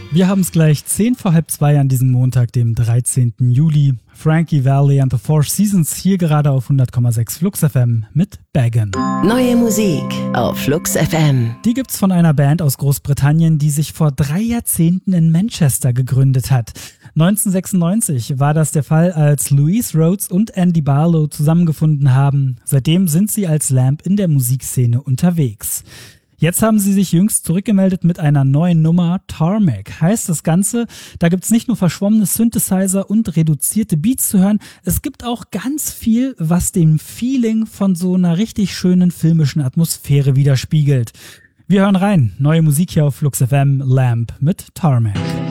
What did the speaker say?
Wir haben es gleich 1:10 an diesem Montag, dem 13. Juli. Frankie Valli and the Four Seasons hier gerade auf 100,6 Flux FM mit Baggin. Neue Musik auf Flux FM. Die gibt's von einer Band aus Großbritannien, die sich vor 3 Jahrzehnten in Manchester gegründet hat. 1996 war das der Fall, als Louise Rhodes und Andy Barlow zusammengefunden haben. Seitdem sind sie als Lamb in der Musikszene unterwegs. Jetzt haben sie sich jüngst zurückgemeldet mit einer neuen Nummer. Tarmac heißt das Ganze. Da gibt's nicht nur verschwommene Synthesizer und reduzierte Beats zu hören. Es gibt auch ganz viel, was dem Feeling von so einer richtig schönen filmischen Atmosphäre widerspiegelt. Wir hören rein. Neue Musik hier auf Flux FM, Lamb mit Tarmac.